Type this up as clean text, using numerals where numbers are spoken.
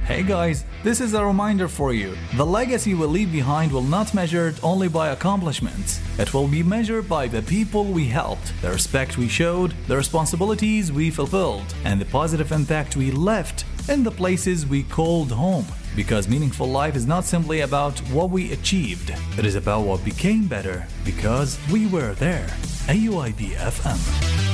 Hey guys, this is a reminder for you. The legacy we leave behind will not measured only by accomplishments. It will be measured by the people we helped, the respect we showed, the responsibilities we fulfilled, and the positive impact we left in the places we called home. Because meaningful life is not simply about what we achieved, it is about what became better because we were there. AUIB FM.